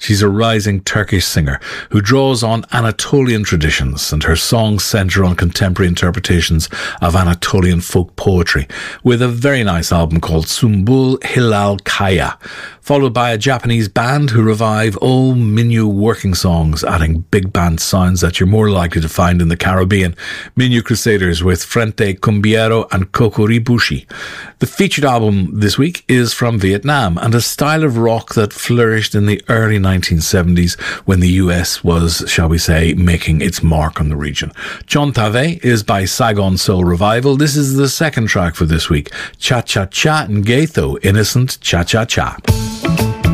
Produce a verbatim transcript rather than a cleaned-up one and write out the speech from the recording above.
She's a rising Turkish singer who draws on Anatolian traditions, and her songs centre on contemporary interpretations of Anatolian folk poetry, with a very nice album called Sumbul Hilal Kaya, followed by a Japanese band who revive old Minyu working songs, adding big band sounds that you're more likely to find in the Caribbean. Minyu Crusaders with Frente Cumbiero and Kokoribushi. The featured album this week is from Vietnam, and a style of rock that flourished in the early nineteen seventies when the U S was, shall we say, making its mark on the region. Chon Tave is by Saigon Soul Revival. This is the second track for this week. Cha Cha Cha and Gaitho, Innocent Cha Cha Cha.